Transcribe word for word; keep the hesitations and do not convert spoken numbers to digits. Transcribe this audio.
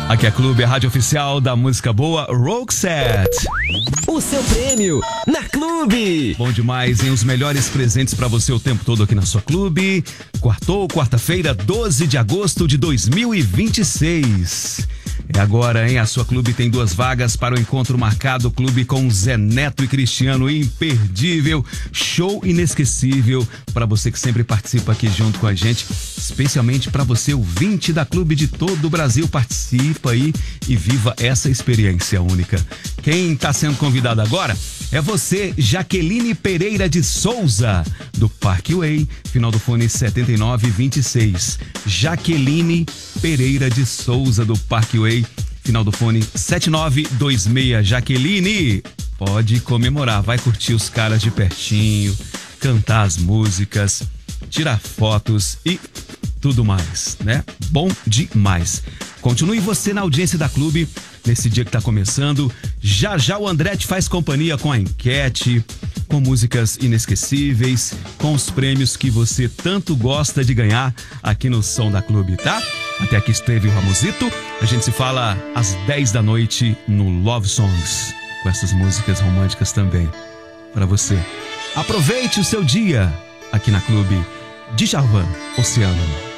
Aqui é Clube, a rádio oficial da música boa, Roxette. O seu prêmio na Clube. Bom demais, hein? Os melhores presentes pra você o tempo todo aqui na sua Clube. Quartou, quarta-feira, doze de agosto de dois mil e vinte e seis. É agora, hein? A sua Clube tem duas vagas para o encontro marcado. Clube com Zé Neto e Cristiano, imperdível, show inesquecível para você que sempre participa aqui junto com a gente, especialmente para você, ouvinte da Clube de todo o Brasil. Participa aí e viva essa experiência única. Quem está sendo convidado agora é você, Jaqueline Pereira de Souza, do Parkway, final do fone setenta e nove vinte e seis. Jaqueline Pereira de Souza, do Parkway, final do fone sete nove dois seis. Jaqueline, pode comemorar, vai curtir os caras de pertinho, cantar as músicas, tirar fotos e tudo mais, né? Bom demais. Continue você na audiência da Clube nesse dia que tá começando. Já já o André te faz companhia com a enquete, com músicas inesquecíveis, com os prêmios que você tanto gosta de ganhar aqui no Som da Clube, tá? Até aqui esteve o Ramosito. A gente se fala às dez da noite no Love Songs, com essas músicas românticas também para você. Aproveite o seu dia aqui na Clube. Djavan, Oceano.